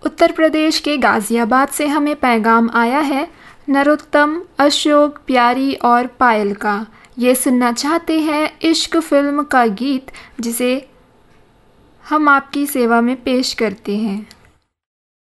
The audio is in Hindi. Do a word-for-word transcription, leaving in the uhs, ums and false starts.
उत्तर प्रदेश के गाज़ियाबाद से हमें पैगाम आया है नरोत्तम, अशोक, प्यारी और पायल का। ये सुनना चाहते हैं इश्क फिल्म का गीत जिसे हम आपकी सेवा में पेश करते हैं।